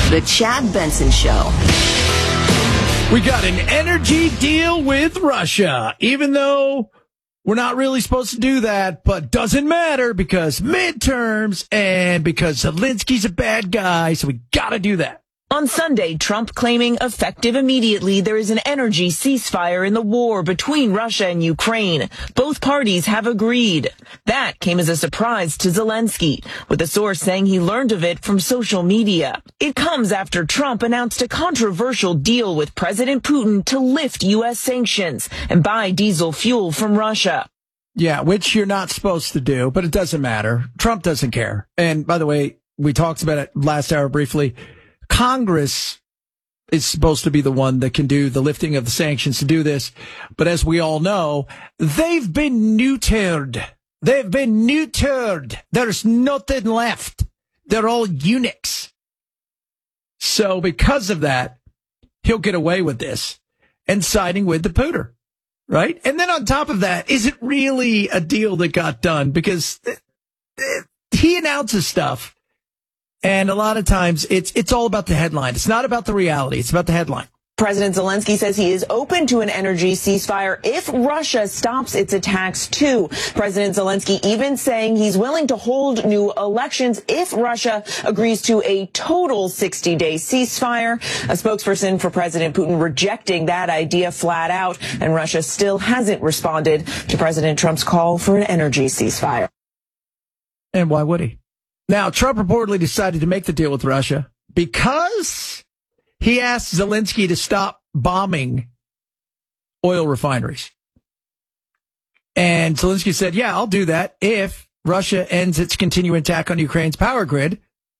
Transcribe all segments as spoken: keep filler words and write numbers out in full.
The Chad Benson Show. We got an energy deal with Russia, even though we're not really supposed to do that, but doesn't matter because midterms and because Zelensky's a bad guy, so we got to do that. On Sunday, Trump claiming effective immediately there is an energy ceasefire in the war between Russia and Ukraine. Both parties have agreed. That came as a surprise to Zelensky, with a source saying he learned of it from social media. It comes after Trump announced a controversial deal with President Putin to lift U S sanctions and buy diesel fuel from Russia. Yeah, which you're not supposed to do, but it doesn't matter. Trump doesn't care. And by the way, we talked about it last hour briefly. Congress is supposed to be the one that can do the lifting of the sanctions to do this. But as we all know, they've been neutered. They've been neutered. There's nothing left. They're all eunuchs. So because of that, he'll get away with this and siding with the pooter, right? And then on top of that, is it really a deal that got done? Because he announces stuff. And a lot of times it's it's all about the headline. It's not about the reality. It's about the headline. President Zelensky says he is open to an energy ceasefire if Russia stops its attacks too. President Zelensky even saying he's willing to hold new elections if Russia agrees to a total sixty-day ceasefire. A spokesperson for President Putin rejecting that idea flat out, and Russia still hasn't responded to President Trump's call for an energy ceasefire. And why would he? Now, Trump reportedly decided to make the deal with Russia because he asked Zelensky to stop bombing oil refineries. And Zelensky said, yeah, I'll do that if Russia ends its continuing attack on Ukraine's power grid.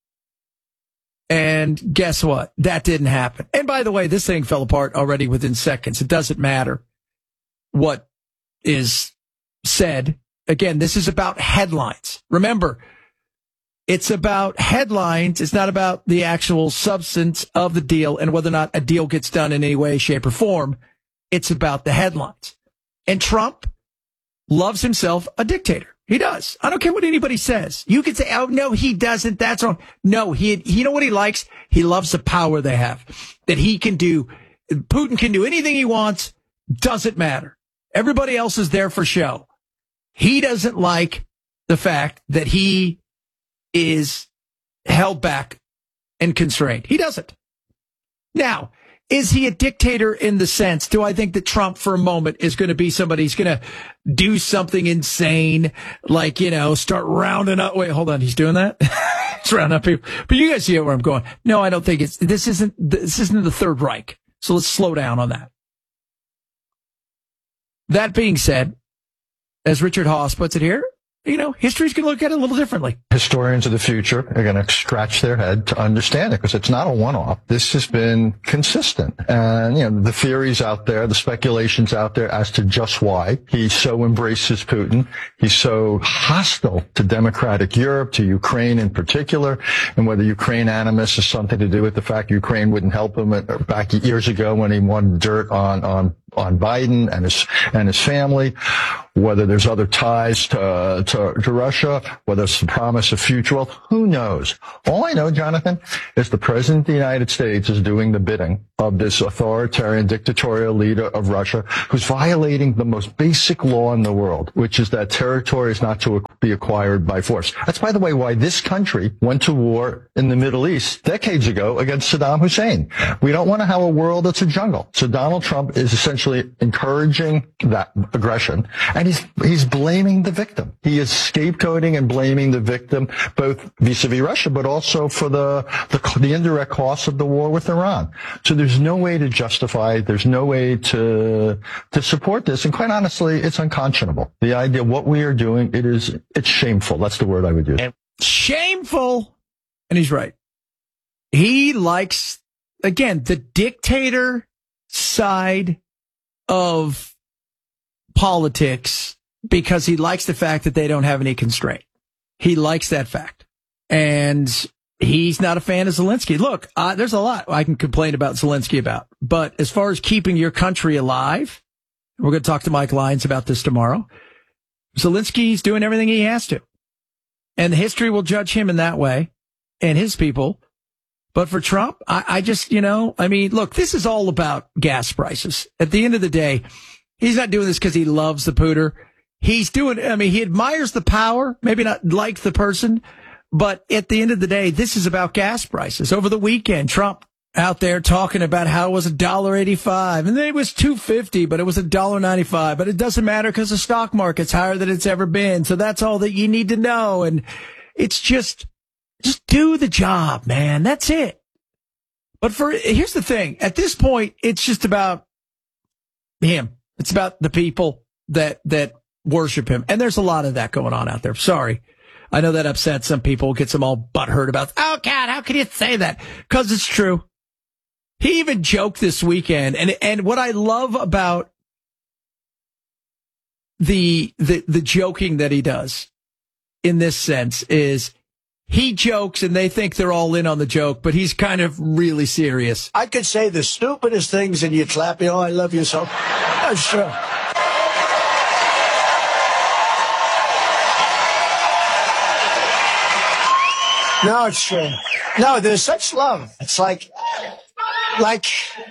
And guess what? That didn't happen. And by the way, this thing fell apart already within seconds. It doesn't matter what is said. Again, this is about headlines. Remember, it's about headlines. It's not about the actual substance of the deal and whether or not a deal gets done in any way, shape, or form. It's about the headlines. And Trump loves himself a dictator. He does. I don't care what anybody says. You can say, oh, no, he doesn't. That's wrong. No, he, you know what he likes? He loves the power they have, that he can do. Putin can do anything he wants. Doesn't matter. Everybody else is there for show. He doesn't like the fact that he is held back and constrained. He doesn't. Now, is he a dictator in the sense, do I think that Trump for a moment is going to be somebody who's going to do something insane, like, you know, start rounding up. Wait, hold on. He's doing that? He's rounding up people. But you guys see where I'm going. No, I don't think it's, this isn't, this isn't the Third Reich. So let's slow down on that. That being said, as Richard Haass puts it here, you know, history's going to look at it a little differently. Historians of the future are going to scratch their head to understand it because it's not a one-off. This has been consistent. And, you know, the theories out there, the speculations out there as to just why he so embraces Putin. He's so hostile to democratic Europe, to Ukraine in particular, and whether Ukraine animus has something to do with the fact Ukraine wouldn't help him back years ago when he wanted dirt on, on, on Biden and his, and his family, whether there's other ties to, uh, to, to Russia, whether it's the promise of future wealth, who knows? All I know, Jonathan, is the President of the United States is doing the bidding of this authoritarian dictatorial leader of Russia who's violating the most basic law in the world, which is that territory is not to be acquired by force. That's, by the way, why this country went to war in the Middle East decades ago against Saddam Hussein. We don't want to have a world that's a jungle. So Donald Trump is essentially encouraging that aggression, and he's he's blaming the victim. He is scapegoating and blaming the victim, both vis-a-vis Russia, but also for the, the the indirect costs of the war with Iran. So there's no way to justify it. There's no way to to support this. And quite honestly, it's unconscionable. The idea, what we are doing, it is it's shameful. That's the word I would use. Shameful. And he's right. He likes, again, the dictator side of politics because he likes the fact that they don't have any constraint. He likes that fact. And he's not a fan of Zelensky. Look, uh, there's a lot I can complain about Zelensky about. But as far as keeping your country alive, we're going to talk to Mike Lyons about this tomorrow. Zelensky's doing everything he has to. And history will judge him in that way and his people But for Trump, I, I just, you know, I mean, look, this is all about gas prices. At the end of the day, he's not doing this because he loves the pooter. He's doing, I mean, he admires the power, maybe not like the person, but at the end of the day, this is about gas prices. Over the weekend, Trump out there talking about how it was a dollar eighty-five, and then it was two fifty, but it was a dollar ninety-five. But it doesn't matter because the stock market's higher than it's ever been. So that's all that you need to know. And it's just, just do the job, man. That's it. But for, here's the thing. At this point, it's just about him. It's about the people that, that worship him. And there's a lot of that going on out there. Sorry. I know that upsets some people, gets them all butthurt about, oh, God, how can you say that? Because it's true. He even joked this weekend. And, and what I love about the, the, the joking that he does in this sense is he jokes and they think they're all in on the joke, but he's kind of really serious. I could say the stupidest things and you'd clap, you know, I love you so. That's true. No, it's true. No, there's such love. It's like, like,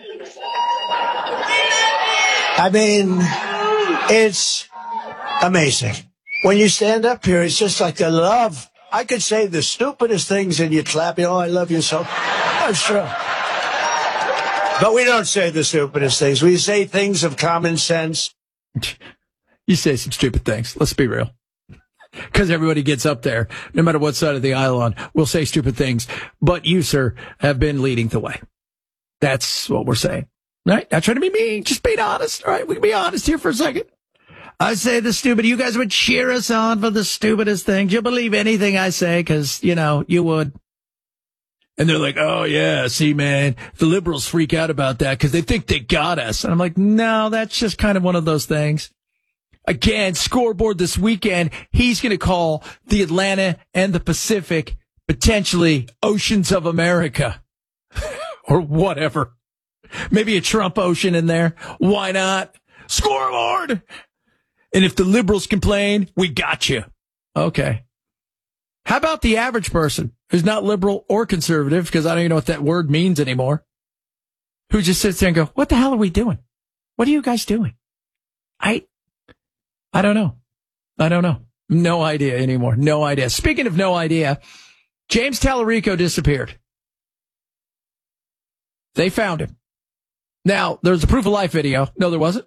I mean, it's amazing. When you stand up here, it's just like the love. I could say the stupidest things and you'd clap, you know, I love you so. That's true. But we don't say the stupidest things. We say things of common sense. You say some stupid things. Let's be real. Because everybody gets up there, no matter what side of the aisle on, will say stupid things. But you, sir, have been leading the way. That's what we're saying. Right? Not trying to be mean, just being honest. All right, we can be honest here for a second. I say the stupid. You guys would cheer us on for the stupidest things. You'll believe anything I say because, you know, you would. And they're like, oh, yeah, see, man, the liberals freak out about that because they think they got us. And I'm like, no, that's just kind of one of those things. Again, scoreboard this weekend, he's going to call the Atlanta and the Pacific potentially oceans of America or whatever. Maybe a Trump ocean in there. Why not? Scoreboard. And if the liberals complain, we got you. Okay. How about the average person who's not liberal or conservative, because I don't even know what that word means anymore, who just sits there and go, what the hell are we doing? What are you guys doing? I... I don't know. I don't know. No idea anymore. No idea. Speaking of no idea, James Tallarico disappeared. They found him. Now, there's a proof of life video. No, there wasn't.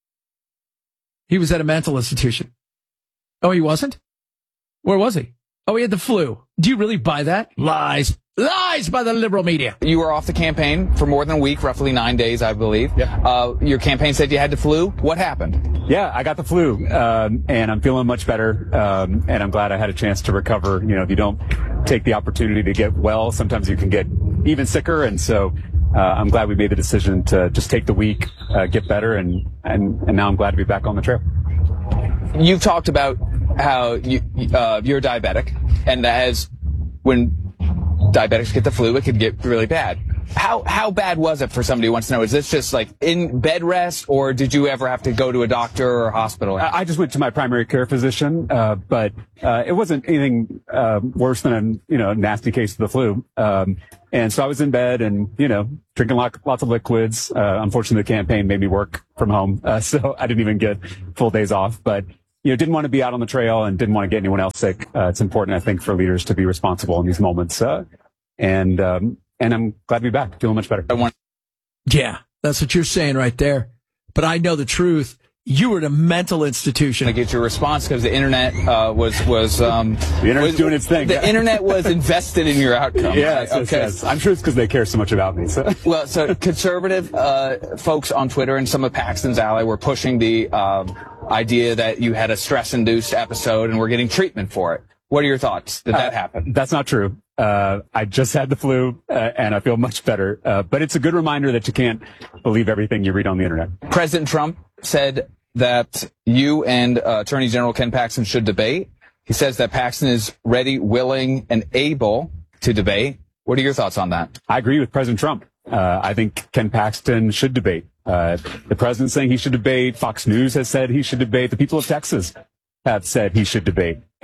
He was at a mental institution. Oh, he wasn't? Where was he? Oh, he had the flu. Do you really buy that? Lies. Lies by the liberal media. You were off the campaign for more than a week, roughly nine days, I believe. Yeah. Uh, your campaign said you had the flu. What happened? Yeah, I got the flu, um, and I'm feeling much better, um, and I'm glad I had a chance to recover. You know, if you don't take the opportunity to get well, sometimes you can get even sicker, and so uh, I'm glad we made the decision to just take the week, uh, get better, and, and, and now I'm glad to be back on the trail. You've talked about how you, uh, you're diabetic, and as when diabetics get the flu, it could get really bad. How how bad was it for somebody who wants to know? Is this just like in bed rest, or did you ever have to go to a doctor or a hospital? I just went to my primary care physician, uh, but uh, it wasn't anything uh, worse than a you know nasty case of the flu. Um, and so I was in bed and you know drinking lot, lots of liquids. Uh, unfortunately, the campaign made me work from home, uh, so I didn't even get full days off. But you know, didn't want to be out on the trail and didn't want to get anyone else sick. Uh, it's important, I think, for leaders to be responsible in these moments. Uh, and um, And I'm glad to be back, feeling much better. I want- yeah, that's what you're saying right there. But I know the truth. You were in a mental institution. I get your response because the internet uh, was was um, the internet's was, doing its thing. The internet was invested in your outcome. Yes, right? yes, okay. yes. I'm sure it's because they care so much about me. So. Well, so conservative uh, folks on Twitter and some of Paxton's ally were pushing the um, idea that you had a stress-induced episode and were getting treatment for it. What are your thoughts? Did that uh, happen? That's not true. Uh, I just had the flu, uh, and I feel much better. Uh, but it's a good reminder that you can't believe everything you read on the internet. President Trump said that you and uh, Attorney General Ken Paxton should debate. He says that Paxton is ready, willing, and able to debate. What are your thoughts on that? I agree with President Trump. Uh, I think Ken Paxton should debate. Uh, the president's saying he should debate. Fox News has said he should debate. The people of Texas have said he should debate.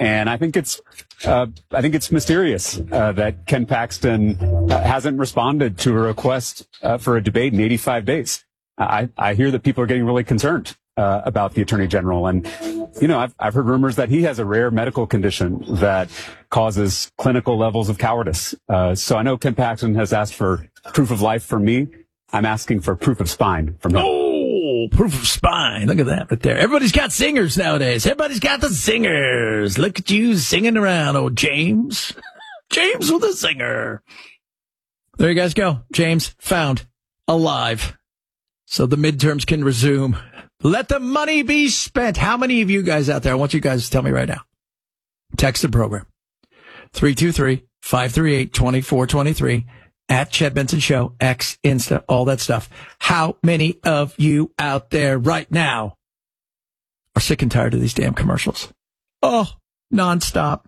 And I think it's, uh, I think it's mysterious, uh, that Ken Paxton uh, hasn't responded to a request uh, for a debate in eighty-five days. I, I hear that people are getting really concerned uh, about the Attorney General. And, you know, I've, I've heard rumors that he has a rare medical condition that causes clinical levels of cowardice. Uh, so I know Ken Paxton has asked for proof of life from me. I'm asking for proof of spine from him. Oh, proof of spine. Look at that right there. Everybody's got singers nowadays. Everybody's got the singers. Look at you singing around, old James. James with a singer. There you guys go. James found alive. So the midterms can resume. Let the money be spent. How many of you guys out there? I want you guys to tell me right now. Text the program. three two three, five three eight, two four two three. At Chad Benson Show, X, Insta, all that stuff. How many of you out there right now are sick and tired of these damn commercials? Oh, nonstop.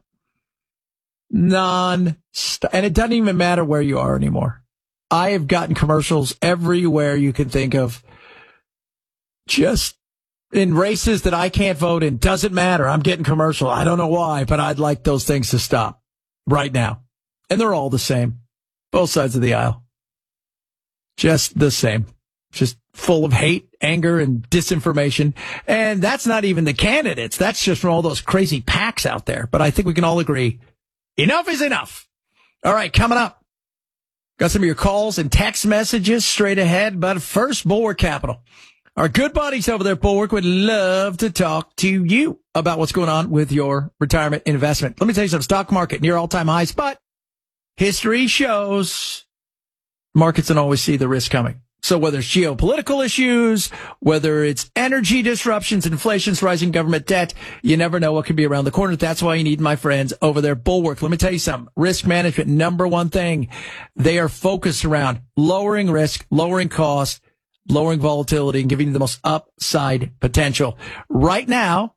Non-stop. And it doesn't even matter where you are anymore. I have gotten commercials everywhere you can think of. Just in races that I can't vote in. Doesn't matter. I'm getting commercial. I don't know why, but I'd like those things to stop right now. And they're all the same. Both sides of the aisle. Just the same. Just full of hate, anger, and disinformation. And that's not even the candidates. That's just from all those crazy PACs out there. But I think we can all agree, enough is enough. All right, coming up. Got some of your calls and text messages straight ahead. But first, Bulwark Capital. Our good buddies over there at Bulwark would love to talk to you about what's going on with your retirement investment. Let me tell you something. Stock market near all-time highs, but history shows markets don't always see the risk coming. So whether it's geopolitical issues, whether it's energy disruptions, inflation's rising government debt, you never know what could be around the corner. That's why you need my friends over there, Bulwark. Let me tell you something. Risk management, number one thing. They are focused around lowering risk, lowering cost, lowering volatility, and giving you the most upside potential. Right now,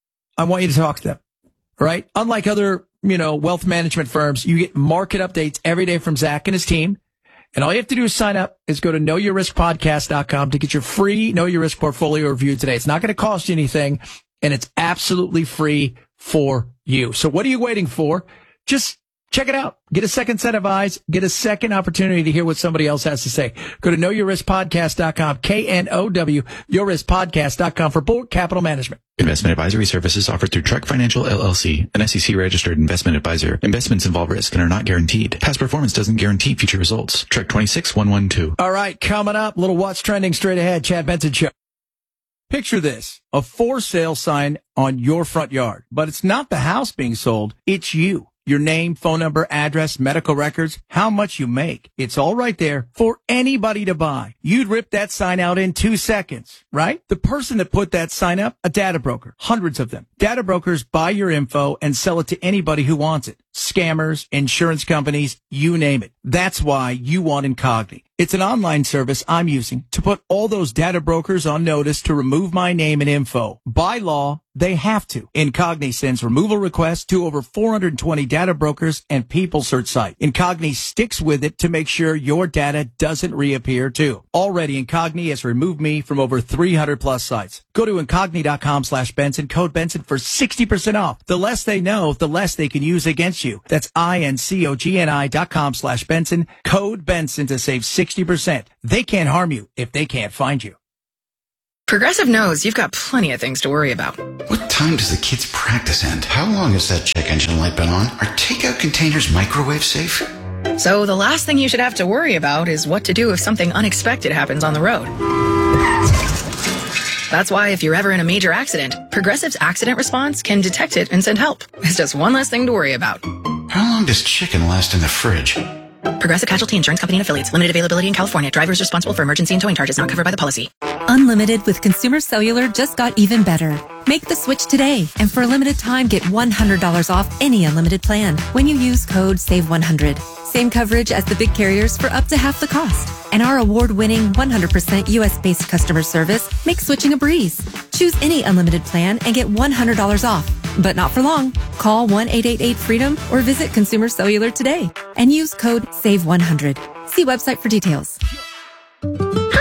I want you to talk to them, right? Unlike other you know, wealth management firms, you get market updates every day from Zach and his team. And all you have to do is sign up is go to know your risk podcast dot com to get your free Know Your Risk portfolio review today. It's not going to cost you anything, and it's absolutely free for you. So what are you waiting for? Just check it out. Get a second set of eyes. Get a second opportunity to hear what somebody else has to say. Go to know your risk podcast dot com, K N O W, your risk podcast dot com for Bulwark Capital Management. Investment advisory services offered through Trek Financial, L L C, an S E C-registered investment advisor. Investments involve risk and are not guaranteed. Past performance doesn't guarantee future results. Trek two six one one two. All right, coming up, little What's Trending straight ahead. Chad Benson Show. Picture this, a for sale sign on your front yard, but it's not the house being sold, it's you. Your name, phone number, address, medical records, how much you make. It's all right there for anybody to buy. You'd rip that sign out in two seconds, right? The person that put that sign up, a data broker, hundreds of them. Data brokers buy your info and sell it to anybody who wants it. Scammers, insurance companies, you name it. That's why you want Incogni. It's an online service I'm using to put all those data brokers on notice to remove my name and info. By law, they have to. Incogni sends removal requests to over four hundred twenty data brokers and people search sites. Incogni sticks with it to make sure your data doesn't reappear too. Already, Incogni has removed me from over three hundred plus sites. Go to incogni dot com slash Benson, code Benson for sixty percent off. The less they know, the less they can use against you. That's I-N-C-O-G-N-I dot com slash Benson, code Benson to save sixty percent. They can't harm you if they can't find you. Progressive knows you've got plenty of things to worry about. What time does the kids' practice end? How long has that check engine light been on? Are takeout containers microwave safe? So the last thing you should have to worry about is what to do if something unexpected happens on the road. That's why if you're ever in a major accident, Progressive's accident response can detect it and send help. It's just one less thing to worry about. How long does chicken last in the fridge? Progressive Casualty Insurance Company and Affiliates. Limited availability in California. Drivers responsible for emergency and towing charges not covered by the policy. Unlimited with Consumer Cellular just got even better. Make the switch today, and for a limited time, get one hundred dollars off any unlimited plan when you use code save one hundred. Same coverage as the big carriers for up to half the cost. And our award-winning one hundred percent U S-based customer service makes switching a breeze. Choose any unlimited plan and get one hundred dollars off. But not for long. Call one eight eight eight freedom or visit Consumer Cellular today and use code save one hundred. See website for details. Hi,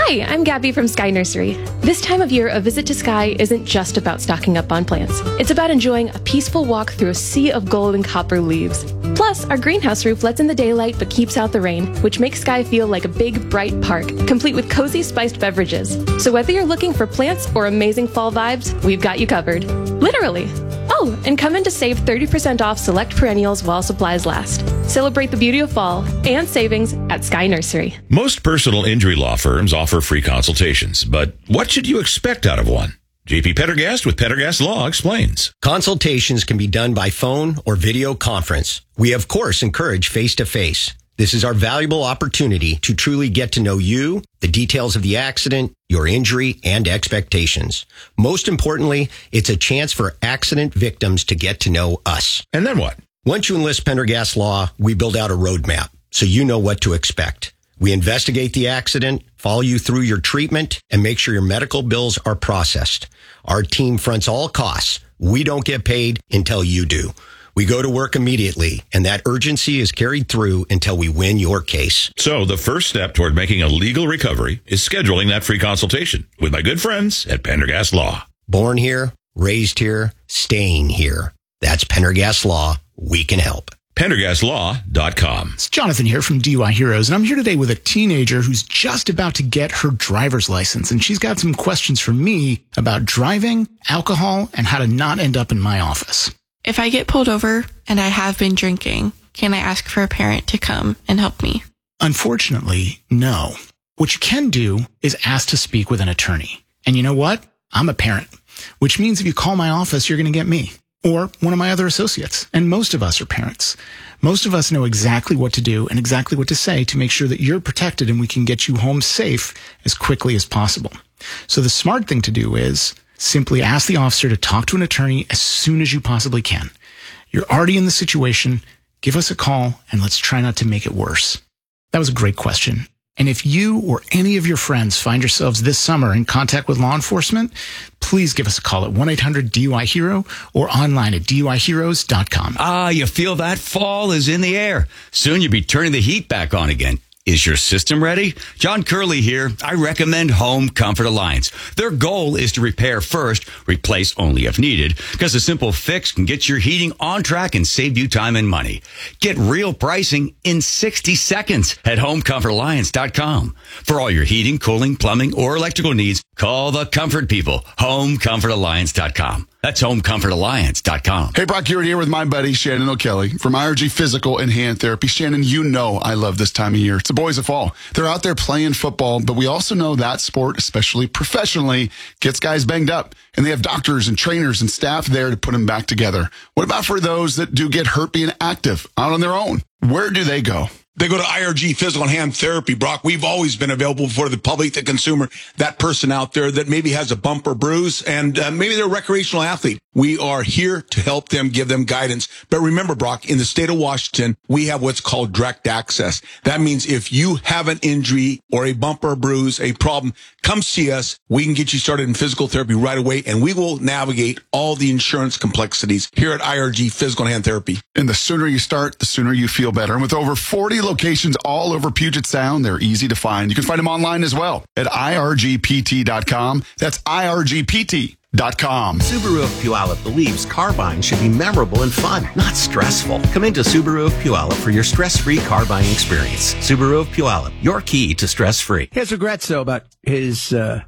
Hi, I'm Gabby from Sky Nursery. This time of year, a visit to Sky isn't just about stocking up on plants. It's about enjoying a peaceful walk through a sea of gold and copper leaves. Plus, our greenhouse roof lets in the daylight but keeps out the rain, which makes Sky feel like a big, bright park, complete with cozy, spiced beverages. So whether you're looking for plants or amazing fall vibes, we've got you covered. Literally. Oh, and come in to save thirty percent off select perennials while supplies last. Celebrate the beauty of fall and savings at Sky Nursery. Most personal injury law firms offer free consultations, but what should you expect out of one? J P Pendergast with Pendergast Law explains. Consultations can be done by phone or video conference. We, of course, encourage face-to-face. This is our valuable opportunity to truly get to know you, the details of the accident, your injury, and expectations. Most importantly, it's a chance for accident victims to get to know us. And then what? Once you enlist Pendergast Law, we build out a roadmap so you know what to expect. We investigate the accident, follow you through your treatment, and make sure your medical bills are processed. Our team fronts all costs. We don't get paid until you do. We go to work immediately, and that urgency is carried through until we win your case. So the first step toward making a legal recovery is scheduling that free consultation with my good friends at Pendergast Law. Born here, raised here, staying here. That's Pendergast Law. We can help. Pendergast Law dot com. It's Jonathan here from D U I Heroes, and I'm here today with a teenager who's just about to get her driver's license, and she's got some questions for me about driving, alcohol, and how to not end up in my office. If I get pulled over and I have been drinking, can I ask for a parent to come and help me? Unfortunately, no. What you can do is ask to speak with an attorney. And you know what? I'm a parent, which means if you call my office, you're going to get me or one of my other associates. And most of us are parents. Most of us know exactly what to do and exactly what to say to make sure that you're protected and we can get you home safe as quickly as possible. So the smart thing to do is simply ask the officer to talk to an attorney as soon as you possibly can. You're already in the situation. Give us a call and let's try not to make it worse. That was a great question. And if you or any of your friends find yourselves this summer in contact with law enforcement, please give us a call at one eight hundred D U I Hero or online at D U I Heroes dot com. Ah, you feel that fall is in the air. Soon you'll be turning the heat back on again. Is your system ready? John Curley here. I recommend Home Comfort Alliance. Their goal is to repair first, replace only if needed, because a simple fix can get your heating on track and save you time and money. Get real pricing in sixty seconds at home comfort alliance dot com. For all your heating, cooling, plumbing, or electrical needs, call the comfort people. home comfort alliance dot com. That's home comfort alliance dot com. Hey, Brock, you're here with my buddy Shannon O'Kelly from I R G Physical and Hand Therapy. Shannon, you know I love this time of year. It's the boys of fall. They're out there playing football, but we also know that sport, especially professionally, gets guys banged up. And they have doctors and trainers and staff there to put them back together. What about for those that do get hurt being active out on their own? Where do they go? They go to I R G Physical and Hand Therapy, Brock. We've always been available for the public, the consumer, that person out there that maybe has a bump or bruise, and uh, maybe they're a recreational athlete. We are here to help them, give them guidance. But remember, Brock, in the state of Washington, we have what's called direct access. That means if you have an injury or a bump or bruise, a problem, come see us. We can get you started in physical therapy right away, and we will navigate all the insurance complexities here at I R G Physical and Hand Therapy. And the sooner you start, the sooner you feel better. And with over forty locations all over Puget Sound, they're easy to find. You can find them online as well at I R G P T dot com. That's I R G P T dot com. Subaru of Puyallup believes car buying should be memorable and fun, not stressful. Come into Subaru of Puyallup for your stress-free car buying experience. Subaru of Puyallup, your key to stress-free. He has regrets, though, about his, uh,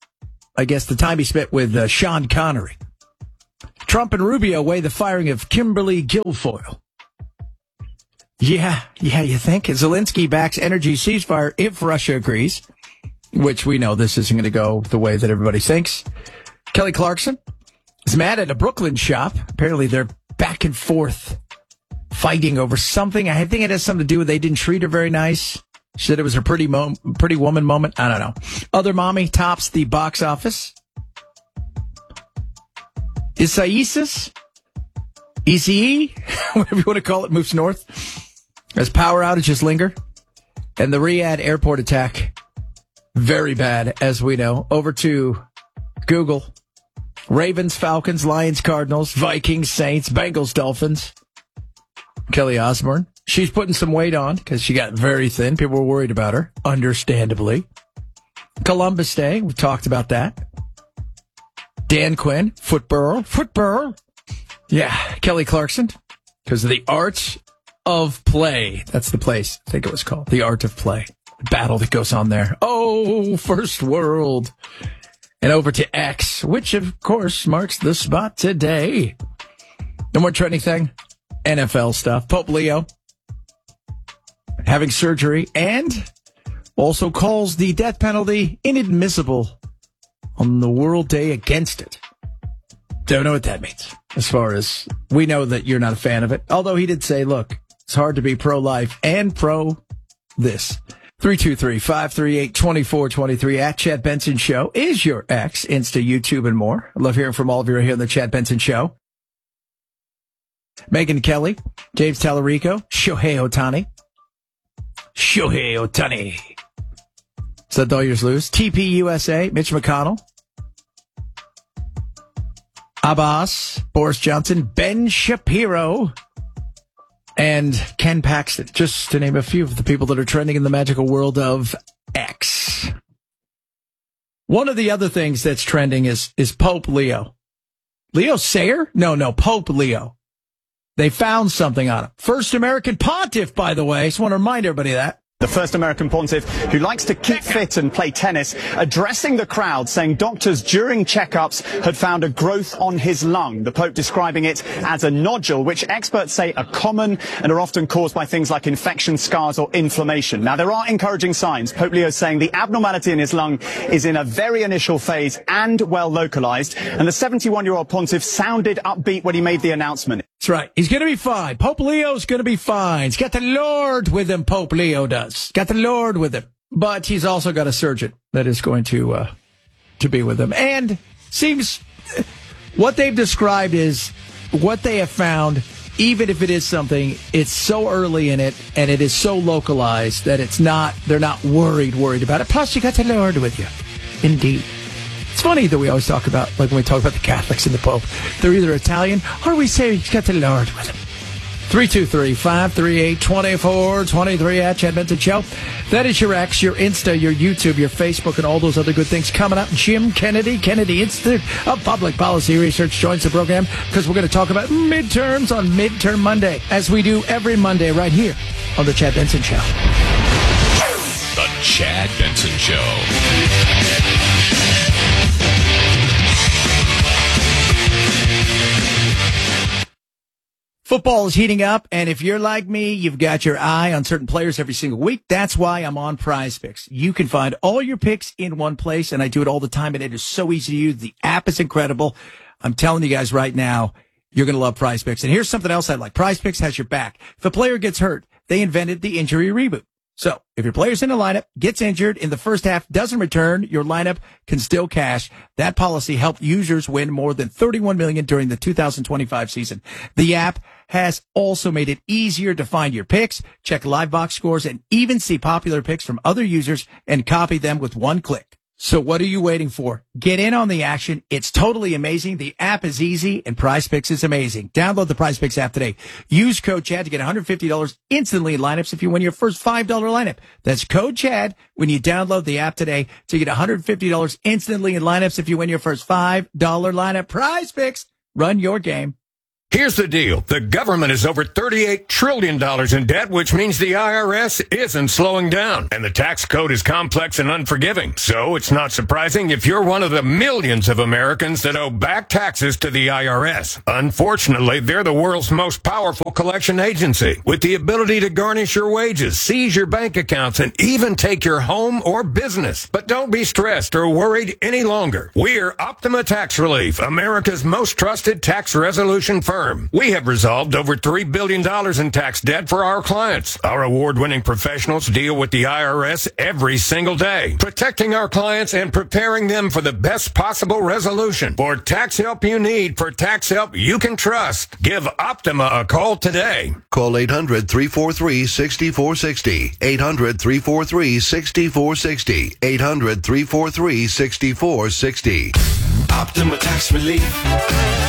I guess, the time he spent with uh, Sean Connery. Trump and Rubio weigh the firing of Kimberly Guilfoyle. Yeah, yeah, you think? Zelensky backs energy ceasefire if Russia agrees, which we know this isn't going to go the way that everybody thinks. Kelly Clarkson is mad at a Brooklyn shop. Apparently they're back and forth fighting over something. I think it has something to do with they didn't treat her very nice. She said it was her pretty mo- pretty woman moment. I don't know. Other Mommy tops the box office. Isaias, E C E, whatever you want to call it, moves north as power outages linger. And the Riyadh airport attack, very bad, as we know. Over to Google. Ravens, Falcons, Lions, Cardinals, Vikings, Saints, Bengals, Dolphins. Kelly Osbourne. She's putting some weight on because she got very thin. People were worried about her, understandably. Columbus Day, we've talked about that. Dan Quinn, Football, Football. Yeah, Kelly Clarkson, because of the art of play. That's the place, I think it was called. The art of play. The battle that goes on there. Oh, First World. And over to X, which of course marks the spot today. No more trending thing. N F L stuff. Pope Leo having surgery and also calls the death penalty inadmissible on the World Day against it. Don't know what that means. As far as we know that you're not a fan of it. Although he did say, look, it's hard to be pro-life and pro this. three two three, five three eight, two four two three at Chad Benson Show is your X, Insta, YouTube, and more. I love hearing from all of you right here on the Chad Benson Show. Megyn Kelly, James Tallarico, Shohei Ohtani. Shohei Ohtani. Is that Dodgers lose? T P U S A, Mitch McConnell. Abbas, Boris Johnson, Ben Shapiro, and Ken Paxton, just to name a few of the people that are trending in the magical world of X. One of the other things that's trending is, is Pope Leo. Leo Sayer? No, no, Pope Leo. They found something on him. First American pontiff, by the way. Just want to remind everybody of that. The first American pontiff who likes to keep fit and play tennis, addressing the crowd, saying doctors during checkups had found a growth on his lung. The Pope describing it as a nodule, which experts say are common and are often caused by things like infection, scars or inflammation. Now, there are encouraging signs. Pope Leo is saying the abnormality in his lung is in a very initial phase and well localized. And the seventy-one-year-old pontiff sounded upbeat when he made the announcement. That's right. He's going to be fine. Pope Leo's going to be fine. He's got the Lord with him, Pope Leo does. Got the Lord with him. But he's also got a surgeon that is going to uh, to be with him. And seems what they've described is what they have found, even if it is something, it's so early in it and it is so localized that it's not, they're not worried, worried about it. Plus, you got the Lord with you. Indeed. It's funny that we always talk about, like when we talk about the Catholics and the Pope, they're either Italian or we say he's got the Lord with him. three two three, five three eight, two four two three at Chad Benson Show. That is your X, your Insta, your YouTube, your Facebook, and all those other good things coming up. Jim Kennedy, Kennedy Institute of Public Policy Research joins the program because we're going to talk about midterms on Midterm Monday, as we do every Monday right here on the Chad Benson Show. The Chad Benson Show. Football is heating up, and if you're like me, you've got your eye on certain players every single week. That's why I'm on Prize Picks. You can find all your picks in one place, and I do it all the time, and it is so easy to use. The app is incredible. I'm telling you guys right now, you're going to love Prize Picks. And here's something else I like. Prize Picks has your back. If a player gets hurt, they invented the injury reboot. So if your player's in the lineup, gets injured in the first half, doesn't return, your lineup can still cash. That policy helped users win more than thirty-one million dollars during the two thousand twenty-five season. The app has also made it easier to find your picks, check live box scores, and even see popular picks from other users and copy them with one click. So what are you waiting for? Get in on the action. It's totally amazing. The app is easy and Prize Picks is amazing. Download the Prize Picks app today. Use code CHAD to get one hundred fifty dollars instantly in lineups if you win your first five dollars lineup. That's code CHAD when you download the app today to get one hundred fifty dollars instantly in lineups if you win your first five dollars lineup. Prize Picks. Run your game. Here's the deal. The government is over thirty-eight trillion dollars in debt, which means the I R S isn't slowing down. And the tax code is complex and unforgiving. So it's not surprising if you're one of the millions of Americans that owe back taxes to the I R S. Unfortunately, they're the world's most powerful collection agency, with the ability to garnish your wages, seize your bank accounts, and even take your home or business. But don't be stressed or worried any longer. We're Optima Tax Relief, America's most trusted tax resolution firm. We have resolved over three billion dollars in tax debt for our clients. Our award-winning professionals deal with the I R S every single day, protecting our clients and preparing them for the best possible resolution. For tax help you need, for tax help you can trust, give Optima a call today. Call eight hundred, three four three, six four six zero. eight hundred, three four three, six four six zero. eight hundred, three four three, six four six zero. Optima Tax Relief.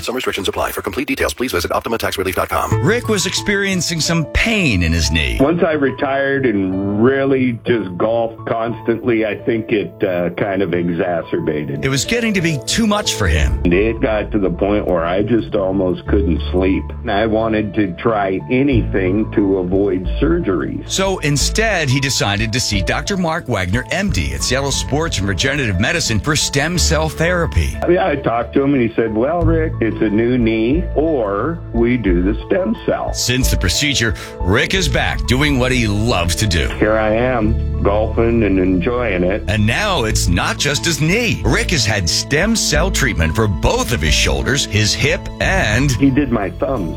Some restrictions apply. For complete details, please visit Optima Tax Relief dot com. Rick was experiencing some pain in his knee. Once I retired and really just golfed constantly, I think it uh, kind of exacerbated. It was getting to be too much for him. It got to the point where I just almost couldn't sleep. I wanted to try anything to avoid surgeries. So instead, he decided to see Doctor Mark Wagner, M D, at Seattle Sports and Regenerative Medicine for stem cell therapy. Yeah, I talked to him and he said, well, Rick, it's a new knee or we do the stem cell. Since the procedure, Rick is back doing what he loves to do. Here I am, golfing and enjoying it. And now it's not just his knee. Rick has had stem cell treatment for both of his shoulders, his hip, and... He did my thumbs.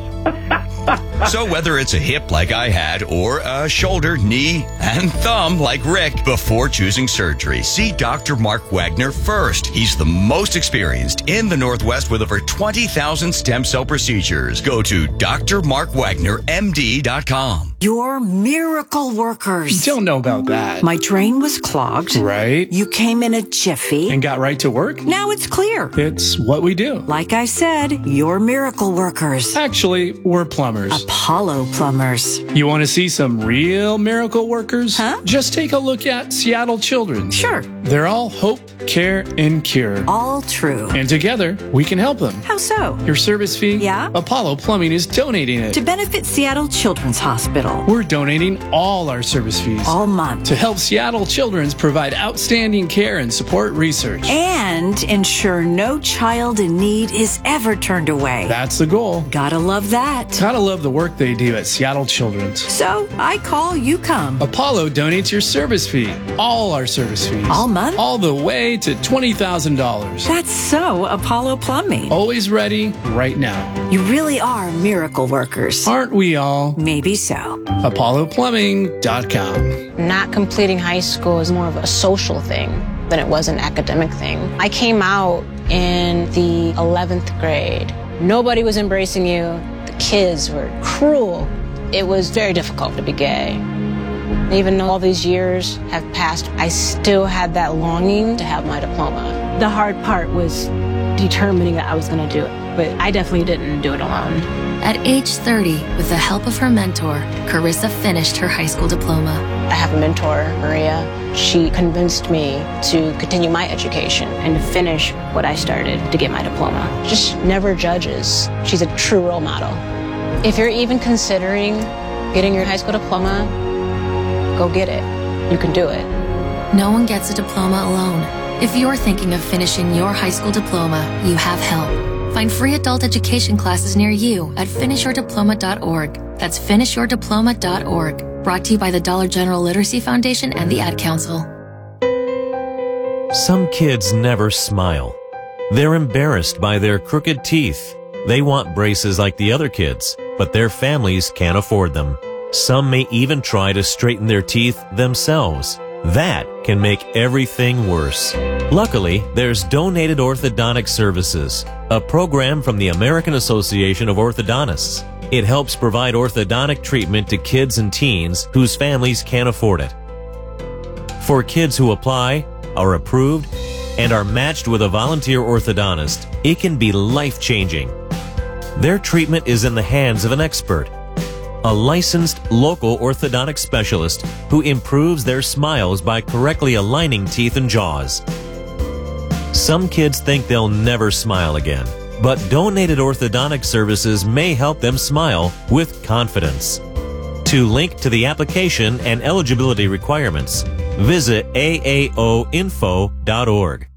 So whether it's a hip like I had or a shoulder, knee, and thumb like Rick, before choosing surgery, see Doctor Mark Wagner first. He's the most experienced in the Northwest with over twenty thousand stem cell procedures. Go to D R Mark Wagner M D dot com. You're miracle workers. Don't know about that. My drain was clogged. Right. You came in a jiffy. And got right to work. Now it's clear. It's what we do. Like I said, you're miracle workers. Actually, we're plumbers. Apollo Plumbers. You want to see some real miracle workers? Huh? Just take a look at Seattle Children's. Sure. They're all hope, care, and cure. All true. And together, we can help them. How so? Your service fee? Yeah? Apollo Plumbing is donating it. To benefit Seattle Children's Hospital. We're donating all our service fees. All month. To help Seattle Children's provide outstanding care and support research. And ensure no child in need is ever turned away. That's the goal. Gotta love that. Gotta love the work they do at Seattle Children's. So, I call, you come. Apollo donates your service fee. All our service fees. All month? All the way to twenty thousand dollars. That's so Apollo Plumbing. Always ready, right now. You really are miracle workers. Aren't we all? Maybe so. Apollo Plumbing dot com. Not completing high school is more of a social thing than it was an academic thing. I came out in the eleventh grade. Nobody was embracing you. The kids were cruel. It was very difficult to be gay. Even though all these years have passed, I still had that longing to have my diploma. The hard part was determining that I was going to do it, but I definitely didn't do it alone. At age thirty, with the help of her mentor, Carissa finished her high school diploma. I have a mentor, Maria. She convinced me to continue my education and to finish what I started to get my diploma. Just never judges. She's a true role model. If you're even considering getting your high school diploma, go get it. You can do it. No one gets a diploma alone. If you're thinking of finishing your high school diploma, you have help. Find free adult education classes near you at finish your diploma dot org. That's finish your diploma dot org. Brought to you by the Dollar General Literacy Foundation and the Ad Council. Some kids never smile. They're embarrassed by their crooked teeth. They want braces like the other kids, but their families can't afford them. Some may even try to straighten their teeth themselves. That can make everything worse. Luckily, there's Donated Orthodontic Services, a program from the American Association of Orthodontists. It helps provide orthodontic treatment to kids and teens whose families can't afford it. For kids who apply, are approved, and are matched with a volunteer orthodontist, it can be life-changing. Their treatment is in the hands of an expert, a licensed local orthodontic specialist who improves their smiles by correctly aligning teeth and jaws. Some kids think they'll never smile again, but Donated Orthodontic Services may help them smile with confidence. To link to the application and eligibility requirements, visit A A O info dot org.